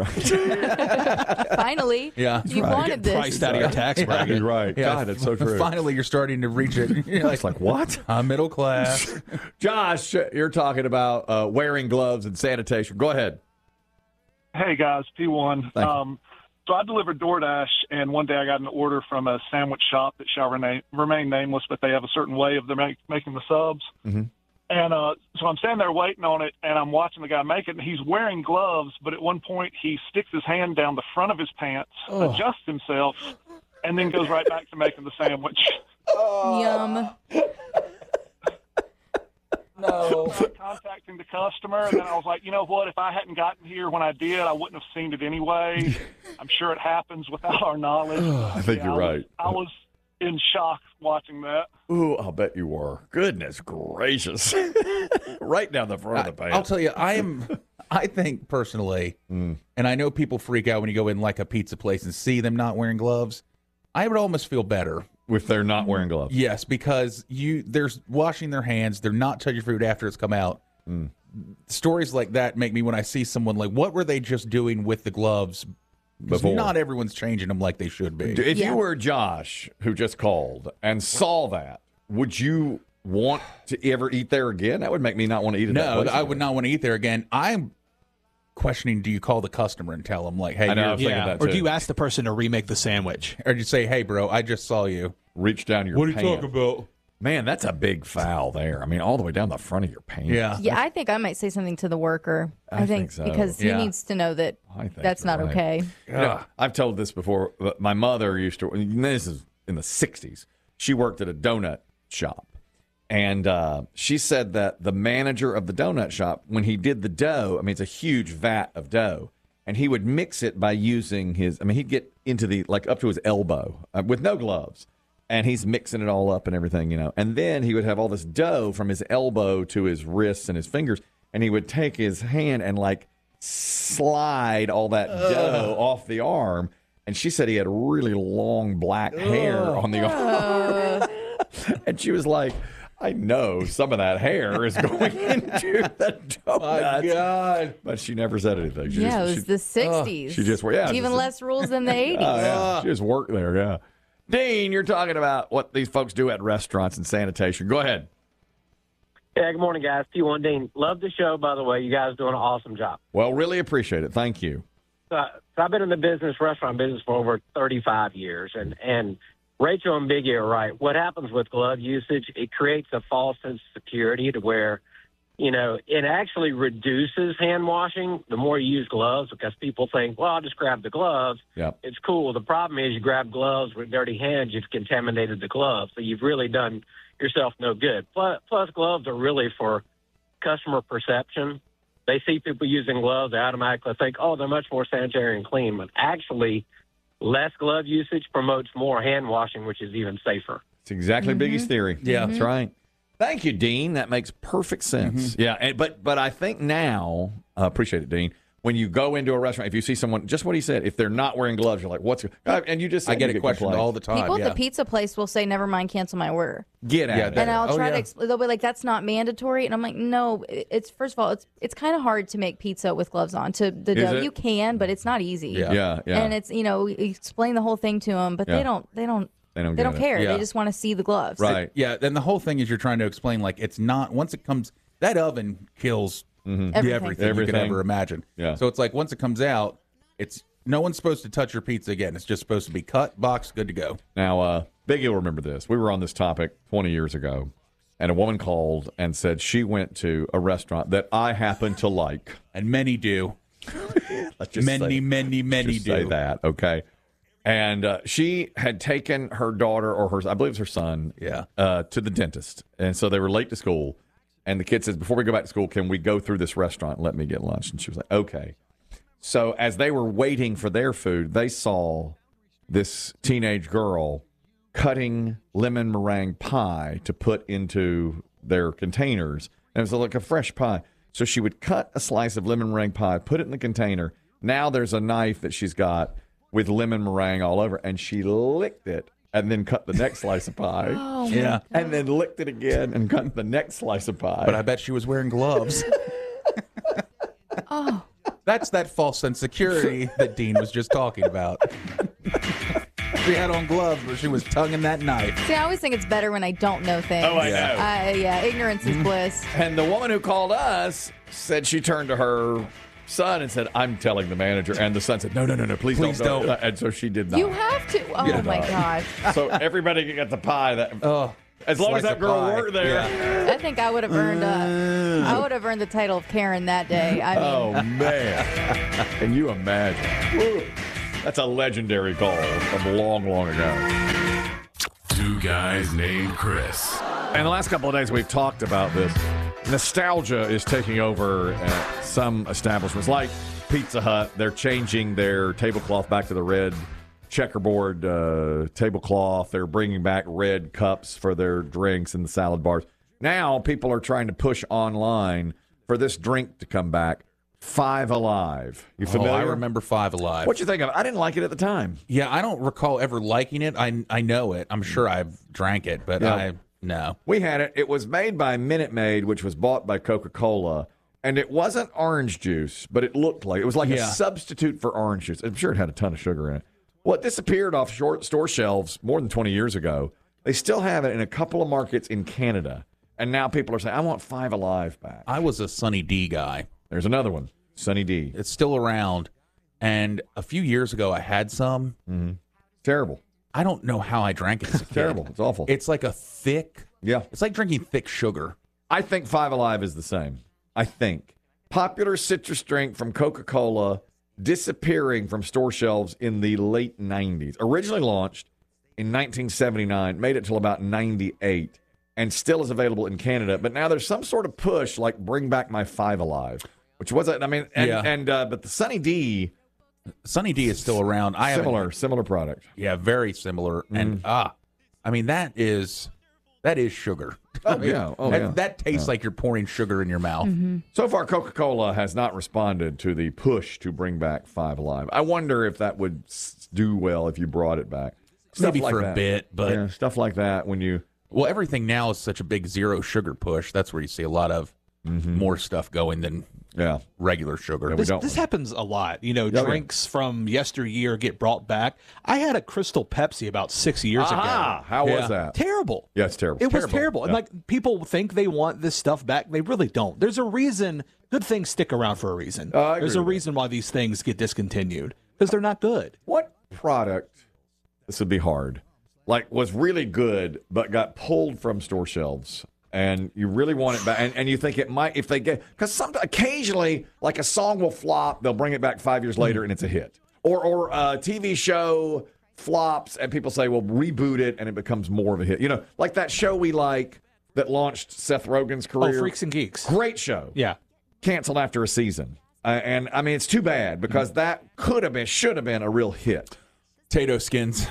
right. Finally. Yeah. You right. wanted this. Priced out of your tax bracket. You're right. Yeah. God, it's so true. Finally, you're starting to reach it. You're It's like, what? I'm middle class. Josh, you're talking about uh, wearing gloves and sanitation. Go ahead. Hey guys, P one. Thank you. Um, so I delivered DoorDash, and one day I got an order from a sandwich shop that shall remain, remain nameless, but they have a certain way of them make, making the subs. Mm-hmm. And uh, so I'm standing there waiting on it, and I'm watching the guy make it, and he's wearing gloves, but at one point he sticks his hand down the front of his pants, Oh. adjusts himself, and then goes right back to making the sandwich. Yum. No. Contacting the customer, and then I was like, you know what? If I hadn't gotten here when I did, I wouldn't have seen it anyway. I'm sure it happens without our knowledge. I think Yeah, you're I was- right. I was in shock watching that. Ooh, I'll bet you were. Goodness gracious. Right down the front of the pants. I'll tell you, I am. I think personally, Mm. and I know people freak out when you go in like a pizza place and see them not wearing gloves. I would almost feel better If they're not wearing gloves. Yes, because you they're washing their hands. They're not touching food after it's come out. Mm. Stories like that make me when I see someone like, what were they just doing with the gloves? Because Before. not everyone's changing them like they should be. If Yeah. you were Josh, who just called and saw that, would you want to ever eat there again? That would make me not want to eat at that No, place I again. would not want to eat there again. I'm questioning, do you call the customer and tell them, like, hey, I know, I you're- was thinking Yeah. that Or too. do you ask the person to remake the sandwich? or do you say, hey, bro, I just saw you. Reach down your What are you pants. talking about? Man, that's a big foul there. I mean, all the way down the front of your pants. Yeah. Yeah, I think I might say something to the worker. I I, think think, so. because Yeah. he needs to know that I think that's you're not right. okay. You know, I've told this before, but my mother used to, and this is in the sixties, she worked at a donut shop. And uh, she said that the manager of the donut shop, when he did the dough, I mean, it's a huge vat of dough, and he would mix it by using his, I mean, he'd get into the, like up to his elbow uh, with no gloves. And he's mixing it all up and everything, you know. And then he would have all this dough from his elbow to his wrists and his fingers. And he would take his hand and like slide all that dough off the arm. And she said he had really long black hair on the arm. And she was like, I know some of that hair is going into the donut. My God. But she never said anything. She Yeah, just- it was she- the sixties. she just- yeah, Even just- less rules than the eighties. Oh, yeah. She just worked there, yeah. Dean, you're talking about what these folks do at restaurants and sanitation. Go ahead. Yeah, good morning, guys. P one Dean. Love the show, by the way. You guys doing an awesome job. Well, really appreciate it. Thank you. So, so I've been in the business, restaurant business, for over thirty-five years, and and Rachel and Biggie are right. What happens with glove usage? It creates a false sense of security to where, you know, it actually reduces hand washing the more you use gloves because people think, well, I'll just grab the gloves. Yep. It's cool. The problem is you grab gloves with dirty hands, you've contaminated the gloves. So you've really done yourself no good. Plus, plus gloves are really for customer perception. They see people using gloves, they automatically think, oh, they're much more sanitary and clean. But actually, less glove usage promotes more hand washing, which is even safer. It's exactly Mhm. Biggie's theory. Yeah. That's right. Thank you, Dean. That makes perfect sense. Mm-hmm. Yeah, and, but but I think now, uh, appreciate it, Dean. When you go into a restaurant, if you see someone, just what he said, if they're not wearing gloves, you're like, "What's?" Uh, and you just I get you it questioned complaints. all the time. People yeah. at the pizza place will say, "Never mind, cancel my order." Get out. Yeah, of And there. I'll Oh, try yeah. to explain. They'll be like, "That's not mandatory," and I'm like, "No, it- it's first of all, it's it's kind of hard to make pizza with gloves on. To the Is dough, it? you can, but it's not easy. Yeah. Yeah, yeah. And it's you know, you explain the whole thing to them, but Yeah. they don't, they don't, They don't they get don't it. care. Yeah. They just want to see the gloves. Right. Yeah, then the whole thing is you're trying to explain like it's not once it comes that oven kills Mm-hmm. everything, Everything. everything you could Everything. ever imagine. Yeah. So it's like once it comes out, it's no one's supposed to touch your pizza again. It's just supposed to be cut, boxed, good to go. Now, uh, Biggie will remember this. We were on this topic twenty years ago, and a woman called and said she went to a restaurant that I happen to like. And many do. Let's just many, say, many, many just do. say that, okay? And uh, she had taken her daughter, or her, I believe it's her son, Yeah. uh, to the dentist. And so they were late to school. And the kid says, before we go back to school, can we go through this restaurant and let me get lunch? And she was like, okay. So as they were waiting for their food, they saw this teenage girl cutting lemon meringue pie to put into their containers. And it was like a fresh pie. So she would cut a slice of lemon meringue pie, put it in the container. Now there's a knife that she's got with lemon meringue all over, and she licked it and then cut the next slice of pie. Oh, my Yeah. And then licked it again and cut the next slice of pie. But I bet she was wearing gloves. Oh, That's that false sense of security that Dean was just talking about. She had on gloves, but she was tonguing that knife. see, I always think it's better when I don't know things. Oh, I Yeah. know. Uh, yeah, ignorance is bliss. And the woman who called us said she turned to her son and said, I'm telling the manager. And the son said, no, no, no, no, please, Please don't. don't. And so she did not. You have to. Oh Yeah. my gosh. So everybody can get the pie. That Oh, As long as slice that of girl pie. worked there. Yeah. I think I would have earned. Uh, I would have earned the title of Karen that day. I mean, Oh, man. Can you imagine? Woo. That's a legendary call from long, long ago. Two guys named Chris. And the last couple of days we've talked about this. Nostalgia is taking over at some establishments like Pizza Hut. They're changing their tablecloth back to the red checkerboard uh, tablecloth. They're bringing back red cups for their drinks and the salad bars. Now people are trying to push online for this drink to come back. Five Alive. You familiar? Oh, I remember Five Alive. What you think of it? I didn't like it at the time. Yeah, I don't recall ever liking it. I I know it. I'm sure I've drank it, but Yeah. I no. We had it. It was made by Minute Maid, which was bought by Coca-Cola. And it wasn't orange juice, but it looked like it was like Yeah. a substitute for orange juice. I'm sure it had a ton of sugar in it. Well, it disappeared off short store shelves more than twenty years ago. They still have it in a couple of markets in Canada. And now people are saying, I want Five Alive back. I was a Sunny D guy. There's another one, Sunny D. It's still around. And a few years ago, I had some. Mm-hmm. Terrible. I don't know how I drank it as a kid. Terrible. It's awful. It's like a thick. Yeah. It's like drinking thick sugar. I think Five Alive is the same. I think. Popular citrus drink from Coca-Cola disappearing from store shelves in the late nineties. Originally launched in nineteen seventy-nine, made it till about ninety-eight, and still is available in Canada. But now there's some sort of push like bring back my Five Alive, which wasn't, I mean, and, Yeah. and uh, but the Sunny D, Sunny D is still around. I haven't- similar, similar product. Yeah, very similar. And ah, I mean that is that is sugar. Oh, I mean, yeah. Oh, that, yeah. that tastes Yeah. like you're pouring sugar in your mouth. So far, Coca-Cola has not responded to the push to bring back Five Alive. I wonder if that would s- do well if you brought it back. Maybe like for a that. bit, but Yeah, stuff like that when you. well, everything now is such a big zero sugar push. That's where you see a lot of more stuff going than yeah regular sugar. This, this happens a lot. You know, Yeah, drinks from yesteryear get brought back. I had a Crystal Pepsi about six years Aha! ago. How was that? Terrible. Yeah, it's terrible. It was terrible. And Yeah. like people think they want this stuff back. They really don't. There's a reason good things stick around for a reason. Uh, I There's agree a with reason why these things get discontinued because they're not good. What product, this would be hard, like was really good but got pulled from store shelves and you really want it back, and, and you think it might if they get because some occasionally like a song will flop, they'll bring it back five years later, and it's a hit, or or a T V show flops, and people say, well, reboot it, and it becomes more of a hit. You know, like that show we like that launched Seth Rogen's career, Oh, Freaks and Geeks. Great show. Yeah. Canceled after a season. Uh, and, I mean, it's too bad because mm-hmm. that could have been, should have been a real hit. Tato skins.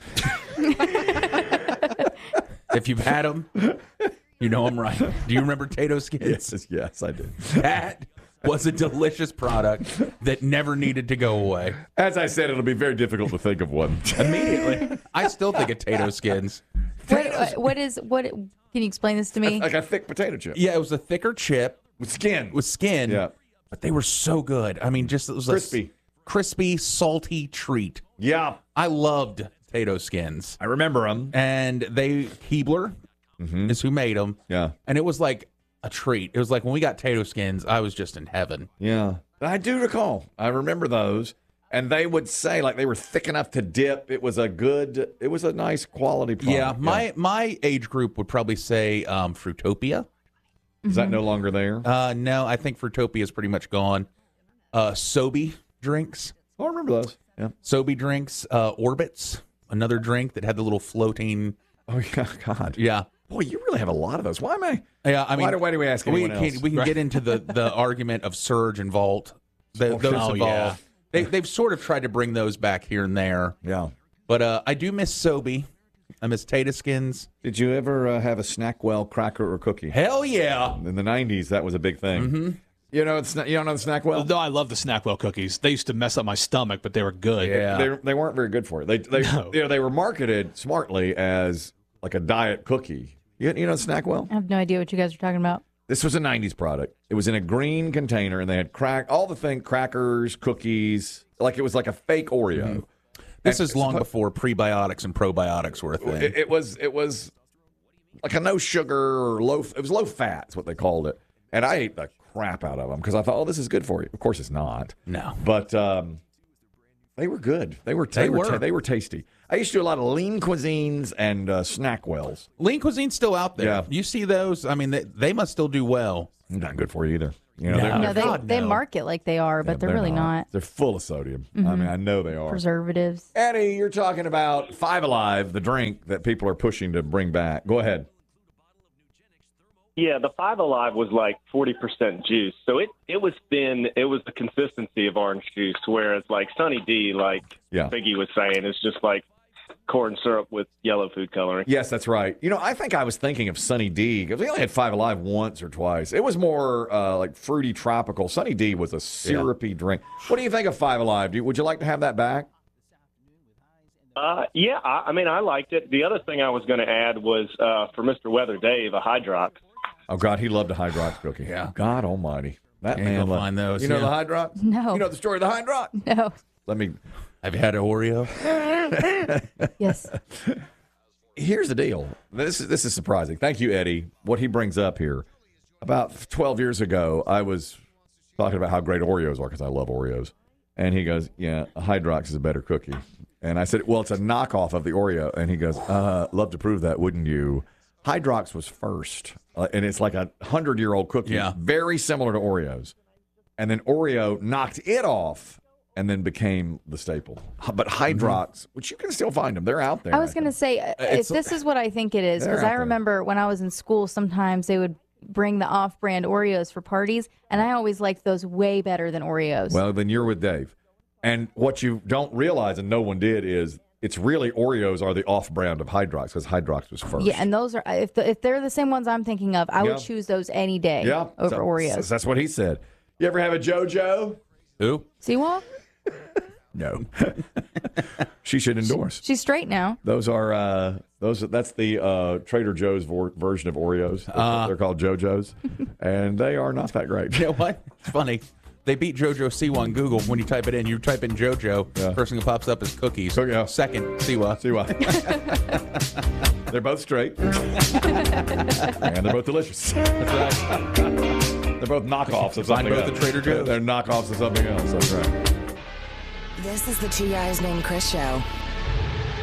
If you've had them, you know I'm right. Do you remember Tato skins? Yes, yes, I do. That was a delicious product that never needed to go away. As I said, it'll be very difficult to think of one. Immediately. I still think of Tato skins. What, what is, what, can you explain this to me? Like a thick potato chip. Yeah, it was a thicker chip. With skin. With skin. Yeah. But they were so good. I mean, just it was crispy. A crispy, salty treat. Yeah. I loved Tato skins. I remember them. And they, Keebler mm-hmm. is who made them. Yeah. And it was like a treat. It was like when we got Tato skins, I was just in heaven. Yeah. I do recall. I remember those. And they would say, like, they were thick enough to dip. It was a good, it was a nice quality product. Yeah. My, yeah. my age group would probably say um, Fruitopia. Is mm-hmm. that no longer there? Uh, no, I think Fruitopia is pretty much gone. Uh, Sobe drinks. Oh, I remember those. Yeah. Sobe drinks. Uh, Orbits, another drink that had the little floating. Oh, yeah, God. Yeah. Boy, you really have a lot of those. Why am I? Yeah, I mean, why do, why do we ask we anyone can, else? We can right. get into the, the argument of Surge and Vault. The, oh, those oh, evolve. Yeah. They, they've sort of tried to bring those back here and there. Yeah. But uh, I do miss Sobe. I miss Tato skins. Did you ever uh, have a Snackwell cracker or cookie? Hell yeah! In the nineties, that was a big thing. Mm-hmm. You know, it's not, you don't know the Snackwell? No, I love the Snackwell cookies. They used to mess up my stomach, but they were good. Yeah, they, they weren't very good for it. They they no. you know they were marketed smartly as like a diet cookie. You, you know Snackwell? I have no idea what you guys are talking about. This was a nineties product. It was in a green container, and they had crack all the thing crackers, cookies, like it was like a fake Oreo. Mm-hmm. This is long before prebiotics and probiotics were a thing. It, it was it was like a no sugar or low. It was low fat, is what they called it. And I ate the crap out of them because I thought, oh, this is good for you. Of course, it's not. No, but um, they were good. They were. They, they were. were. Ta- they were tasty. I used to do a lot of lean cuisines and uh, Snackwells. Lean cuisine's still out there. Yeah. You see those? I mean, they, they must still do well. Not good for you either. You know, no, they're, no, they, God, they no. market like they are, but yeah, they're, they're really not. not. They're full of sodium. Mm-hmm. I mean, I know they are. Preservatives. Eddie, you're talking about Five Alive, the drink that people are pushing to bring back. Go ahead. Yeah, the Five Alive was like forty percent juice, so it, it was thin. It was the consistency of orange juice, whereas like Sunny D, like yeah. Biggie was saying, is just like corn syrup with yellow food coloring. Yes, that's right. You know, I think I was thinking of Sunny D because we only had Five Alive once or twice. It was more uh, like fruity tropical. Sunny D was a syrupy yeah. drink. What do you think of Five Alive? Do you, would you like to have that back? Uh, yeah, I, I mean, I liked it. The other thing I was going to add was uh, for Mister Weather Dave, a Hydrox. Oh, God, he loved a Hydrox cookie. Yeah. God almighty. That yeah, man you'll find those. You know yeah. the Hydrox? No. You know the story of the Hydrox? No. Let me... Have you had an Oreo? Yes. Here's the deal. This is, this is surprising. Thank you, Eddie. What he brings up here. About twelve years ago, I was talking about how great Oreos are because I love Oreos. And he goes, yeah, a Hydrox is a better cookie. And I said, well, it's a knockoff of the Oreo. And he goes, uh, love to prove that, wouldn't you? Hydrox was first. Uh, and it's like a hundred-year-old cookie. Yeah. Very similar to Oreos. And then Oreo knocked it off and then became the staple. But Hydrox, mm-hmm. which you can still find them, they're out there. I was going to say, uh, if this is what I think it is, because I remember there. when I was in school, sometimes they would bring the off-brand Oreos for parties, and I always liked those way better than Oreos. Well, then you're with Dave. And what you don't realize, and no one did, is it's really Oreos are the off-brand of Hydrox because Hydrox was first. Yeah, and those are, if the, if they're the same ones I'm thinking of, I yeah. would choose those any day yeah. over so, Oreos. So that's what he said. You ever have a JoJo? Who? Seawall? No. She should endorse. She's straight now. Those are uh, those. That's the uh, Trader Joe's vor- version of Oreos. They're, Uh. they're called JoJo's, and they are not that great. You know what? It's funny. They beat JoJo Siwa on Google. When you type it in, you type in JoJo. Yeah. First thing that pops up is cookies. Oh, yeah. Second, Siwa. Siwa. They're both straight, and they're both delicious. That's right. They're both knockoffs of something Find both else. at Trader Joe's. They're knockoffs of something else. That's right. This is the Two Guys Named Chris show.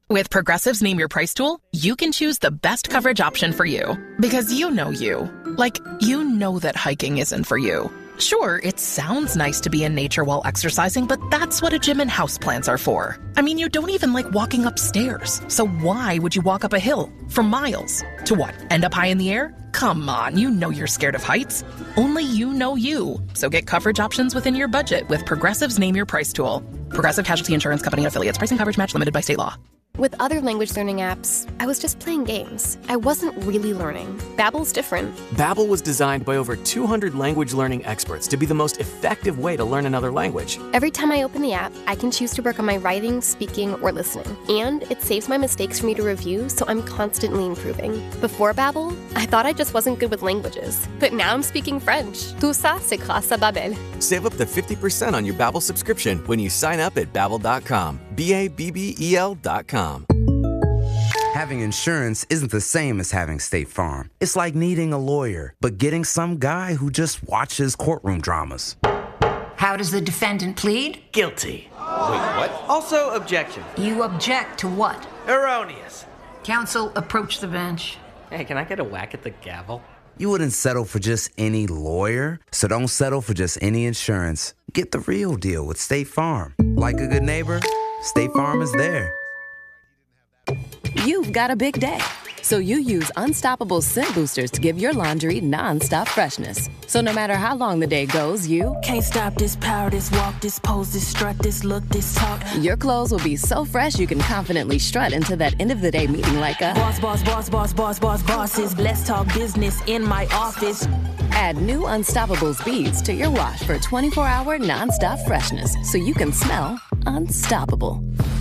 With Progressive's Name Your Price tool, you can choose the best coverage option for you. Because you know you. Like, you know that hiking isn't for you. Sure, it sounds nice to be in nature while exercising, but that's what a gym and houseplants are for. I mean, you don't even like walking upstairs. So why would you walk up a hill for miles? To what, end up high in the air? Come on, you know you're scared of heights. Only you know you. So get coverage options within your budget with Progressive's Name Your Price tool. Progressive Casualty Insurance Company and affiliates. Pricing coverage match limited by state law. With other language learning apps, I was just playing games. I wasn't really learning. Babbel's different. Babbel was designed by over two hundred language learning experts to be the most effective way to learn another language. Every time I open the app, I can choose to work on my writing, speaking, or listening. And it saves my mistakes for me to review, so I'm constantly improving. Before Babbel, I thought I just wasn't good with languages. But now I'm speaking French. Tout ça, c'est grâce à Babbel. Save up to fifty percent on your Babbel subscription when you sign up at Babbel dot com. B A B B E L dot com. Having insurance isn't the same as having State Farm. It's like needing a lawyer, but getting some guy who just watches courtroom dramas. How does the defendant plead? Guilty. Wait, what? Also, objection. You object to what? Erroneous. Counsel, approach the bench. Hey, can I get a whack at the gavel? You wouldn't settle for just any lawyer, so don't settle for just any insurance. Get the real deal with State Farm. Like a good neighbor, State Farm is there. You've got a big day, so you use Unstoppable Scent Boosters to give your laundry non-stop freshness. So no matter how long the day goes, you can't stop this power, this walk, this pose, this strut, this look, this talk. Your clothes will be so fresh you can confidently strut into that end of the day meeting like a boss, boss, boss, boss, boss, boss, bosses. Let's talk business in my office. Add new Unstoppables beads to your wash for twenty-four hour non-stop freshness, so you can smell unstoppable.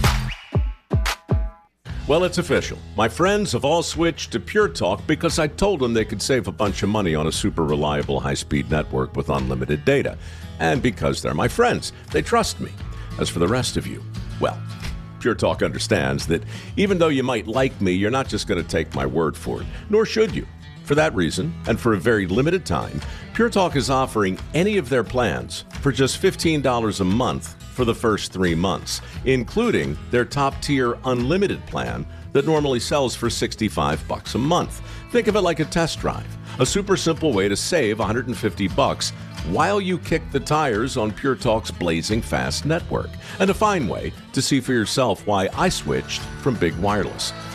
Well, it's official. My friends have all switched to Pure Talk because I told them they could save a bunch of money on a super reliable high-speed network with unlimited data. And because they're my friends, they trust me. As for the rest of you, well, Pure Talk understands that even though you might like me, you're not just going to take my word for it, nor should you. For that reason, and for a very limited time, Pure Talk is offering any of their plans for just fifteen dollars a month for the first three months, including their top-tier unlimited plan that normally sells for sixty-five bucks a month. Think of it like a test drive, a super simple way to save one hundred fifty bucks while you kick the tires on Pure Talk's blazing fast network, and a fine way to see for yourself why I switched from Big Wireless.